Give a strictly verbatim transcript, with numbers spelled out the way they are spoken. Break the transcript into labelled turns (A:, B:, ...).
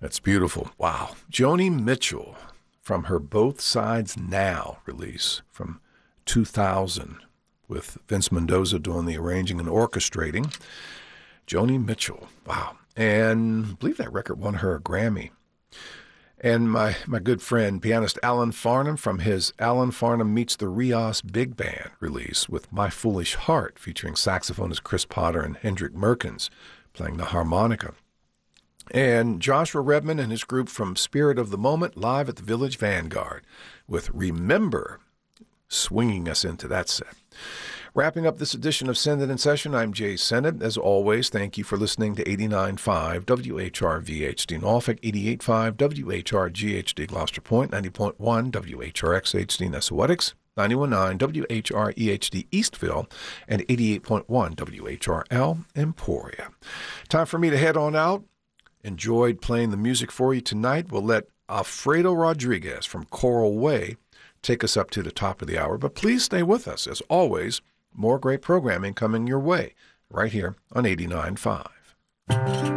A: That's beautiful. Wow. Joni Mitchell from her Both Sides Now release from two thousand with Vince Mendoza doing the arranging and orchestrating. Joni Mitchell. Wow. And I believe that record won her a Grammy. And my, my good friend, pianist Alan Farnham from his Alan Farnham Meets the Rios Big Band release with My Foolish Heart, featuring saxophonist Chris Potter and Hendrik Merkens playing the harmonica. And Joshua Redman and his group from Spirit of the Moment live at the Village Vanguard with Remember swinging us into that set. Wrapping up this edition of Send It in Session, I'm Jay Sennett. As always, thank you for listening to eighty-nine point five W H R V H D Norfolk, eighty-eight point five W H R G H D Gloucester Point, ninety point one W H R X H D Nessawetics, ninety-one point nine W H R E H D Eastville, and eighty-eight point one W H R L Emporia. Time for me to head on out. Enjoyed playing the music for you tonight. We'll let Alfredo Rodriguez from Coral Way take us up to the top of the hour. But please stay with us. As always, more great programming coming your way right here on eighty-nine point five.